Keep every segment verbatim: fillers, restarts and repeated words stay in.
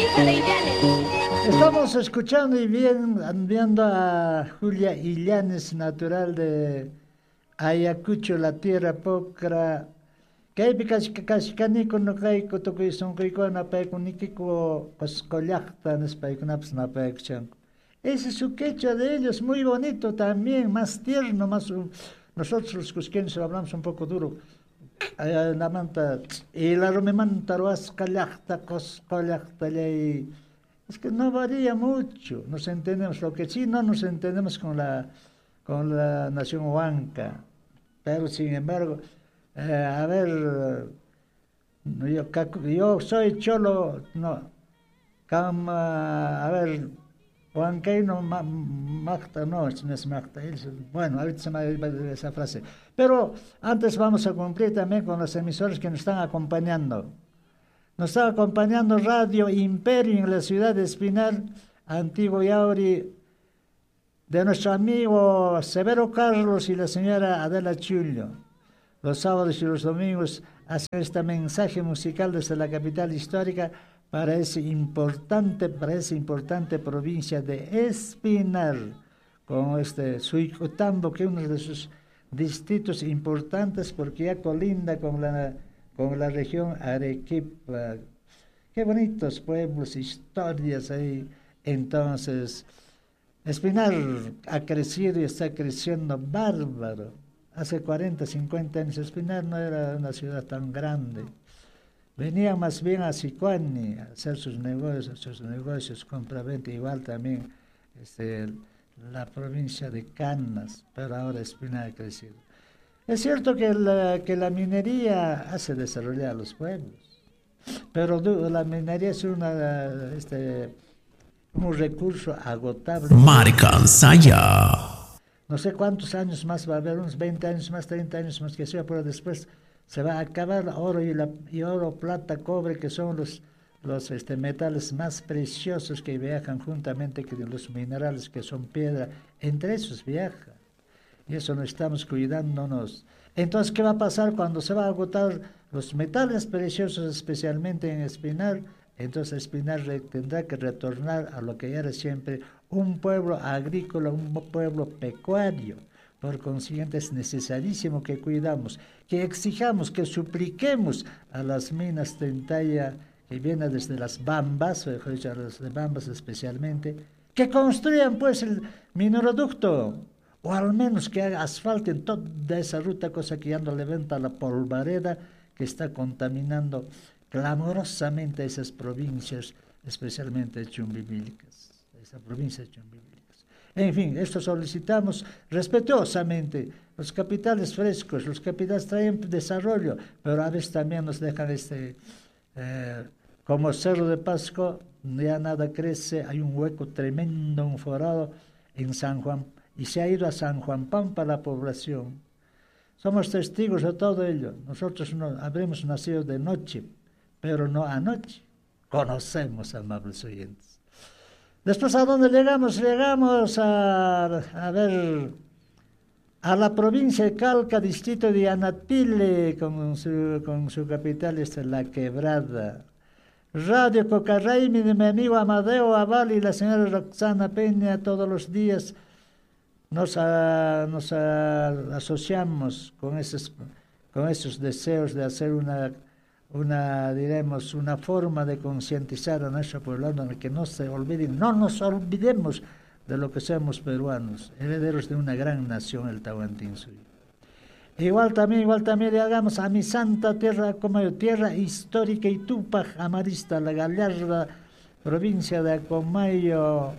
Estamos escuchando y bien, viendo a Julia Illanes, natural de Ayacucho, la tierra pocra. Kaypi kashkaniku no kayku tukuy sunquykuna paykunikiko pues collacta paykunapas napaykuchanku. Ese es su quechua de ellos, muy bonito también, más tierno, más... Nosotros los cusqueños hablamos un poco duro. La manta, y la romemanta roas collacta, cos collacta y... Es que no varía mucho, nos entendemos. Lo que sí no nos entendemos con la, con la nación huanca. Pero sin embargo, eh, a ver, yo, yo soy cholo, no, cama, a ver, huancaino, magta, no, no es magta. Bueno, ahorita se me va esa frase. Pero antes vamos a cumplir también con los emisores que nos están acompañando. Nos está acompañando Radio Imperio en la ciudad de Espinar, Antiguo Yauri, de nuestro amigo Severo Carlos y la señora Adela Chulio. Los sábados y los domingos hacen este mensaje musical desde la capital histórica para esa importante, para esa importante provincia de Espinar, con este Suicotambo, que es uno de sus distritos importantes porque ya colinda con la con la región Arequipa. Qué bonitos pueblos, historias ahí. Entonces, Espinar ha crecido y está creciendo bárbaro. Hace cuarenta, cincuenta años Espinar no era una ciudad tan grande. Venían más bien a Sicuani a hacer sus negocios, sus negocios, compra-venta, igual también este, la provincia de Canas, pero ahora Espinar ha crecido. Es cierto que la, que la minería hace desarrollar a los pueblos, pero la minería es una, este, un recurso agotable. Marcansaya. No sé cuántos años más va a haber, unos veinte años más, treinta años más que sea, pero después se va a acabar el oro y, la, y oro, plata, cobre, que son los, los este, metales más preciosos que viajan juntamente con los minerales que son piedra, entre esos viajan. Y eso no estamos cuidándonos. Entonces, ¿qué va a pasar cuando se va a agotar los metales preciosos, especialmente en Espinar? Entonces Espinar tendrá que retornar a lo que era siempre un pueblo agrícola, un pueblo pecuario. Por consiguiente, es necesarísimo que cuidamos, que exijamos, que supliquemos a las minas de Intaya, que vienen desde las Bambas, o mejor dicho, a las de Bambas especialmente, que construyan pues el mineroducto, o al menos que asfalten toda esa ruta, cosa que ya no levanta la polvareda que está contaminando clamorosamente esas provincias, especialmente chumbibílicas, esa provincia de chumbibílicas. En fin, esto solicitamos respetuosamente. Los capitales frescos, los capitales traen desarrollo, pero a veces también nos dejan este, eh, como Cerro de Pasco, ya nada crece, hay un hueco tremendo, un forado en San Juan, y se ha ido a San Juan Pampa la población. Somos testigos de todo ello. Nosotros no, habremos nacido de noche, pero no anoche. Conocemos, amables oyentes. Después, ¿a dónde llegamos? Llegamos a, a ver, a la provincia de Calca, distrito de Anatile, con su, con su capital, es La Quebrada. Radio Cocarraimi de mi amigo Amadeo Aval y la señora Roxana Peña, todos los días Nos, a, nos a, asociamos con esos, con esos deseos de hacer una, una, diremos, una forma de concientizar a nuestro pueblo, en que no se olviden, no nos olvidemos de lo que somos peruanos, herederos de una gran nación, el Tahuantinsuyo. Igual también, igual también le hagamos a mi santa tierra, como yo, tierra histórica y Tupac, Amarista, la Gallarda, provincia de Acomayo.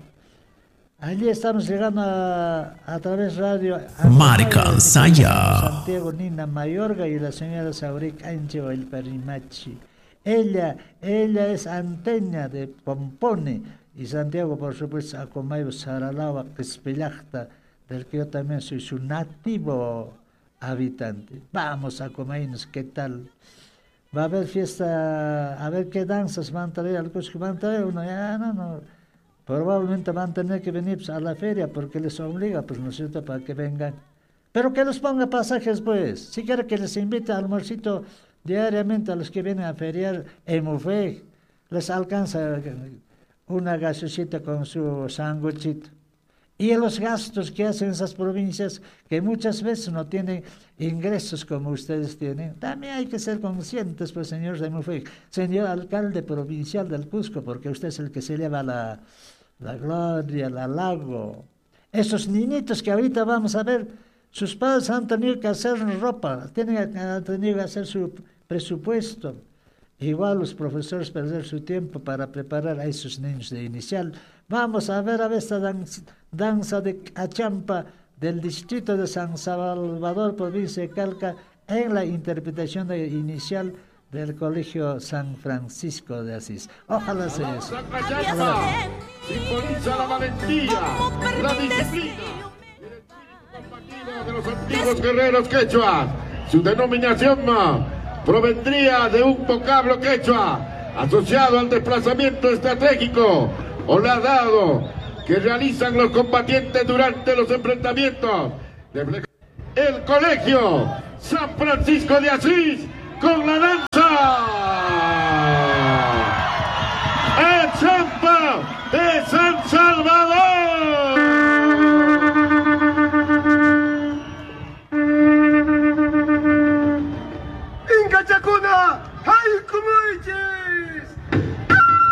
Allí estamos llegando a, a través radio Marcansaya, Santiago Nina Mayorga y la señora Sauric Ancho el Perimachi. Ella, ella es anteña de Pompone y Santiago, por supuesto, Acomayo Saralava, Quespillacta, del que yo también soy su nativo habitante. Vamos a comernos, ¿qué tal? Va a haber fiesta, a ver qué danzas van a traer, algunos que van a traer, uno ya no, no. Probablemente van a tener que venir pues, a la feria porque les obliga, pues, ¿no es cierto?, para que vengan. Pero que les ponga pasajes, pues. Si quiere que les invite al almuercito diariamente a los que vienen a feriar en Mufé, les alcanza una gaseosita con su sándwichito. Y los gastos que hacen esas provincias, que muchas veces no tienen ingresos como ustedes tienen, también hay que ser conscientes, pues, señor Remufey, señor alcalde provincial del Cusco, porque usted es el que se lleva la, la gloria, la lago. Esos niñitos que ahorita vamos a ver, sus padres han tenido que hacer ropa, tienen, han tenido que hacer su presupuesto. Igual los profesores perder su tiempo para preparar a esos niños de inicial. Vamos a ver a esta danza, danza de Achampa del distrito de San Salvador, provincia de Calca, en la interpretación de inicial del Colegio San Francisco de Asís. Ojalá sea eso. Simboliza la valentía, la disciplina de los antiguos guerreros quechua. Su denominación provendría de un vocablo quechua asociado al desplazamiento estratégico o ladado que realizan los combatientes durante los enfrentamientos. El Colegio San Francisco de Asís con la danza Achampa de San